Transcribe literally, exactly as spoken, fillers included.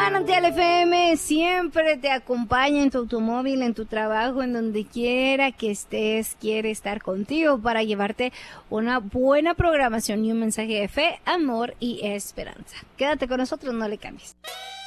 Manantial F M siempre te acompaña en tu automóvil, en tu trabajo, en donde quiera que estés, quiere estar contigo para llevarte una buena programación y un mensaje de fe, amor y esperanza. Quédate con nosotros, no le cambies.